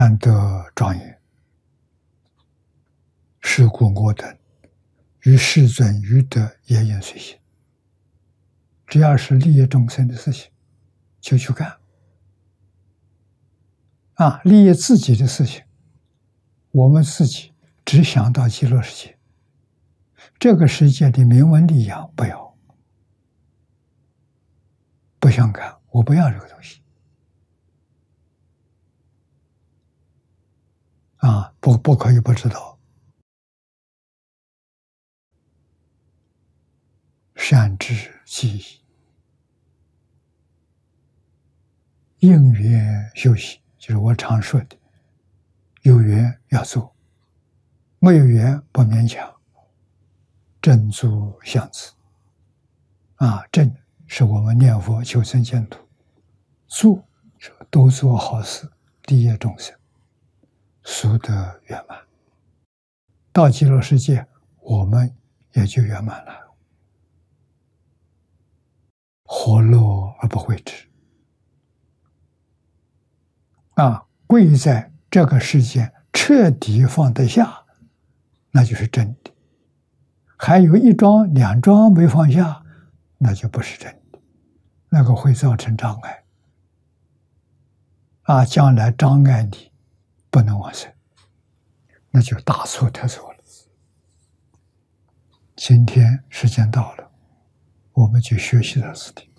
安得庄严，是故我等与世尊于德也应随行。只要是利益众生的事情，就去干。利益自己的事情，我们自己只想到极乐世界，这个世界的名闻利养不要，不想干，我不要这个东西。不可以不知道。善知记忆，应缘修习，就是我常说的，有缘要做，没有缘不勉强。正足相持。正是我们念佛求生净土，做是多做好事，利益众生，速得圆满。到极乐世界，我们也就圆满了。活乐而不会止。贵在这个世界彻底放得下，那就是真的。还有一桩两桩没放下，那就不是真的，那个会造成障碍。将来障碍你不能往生，那就大错特错了。今天时间到了，我们就学习到此地。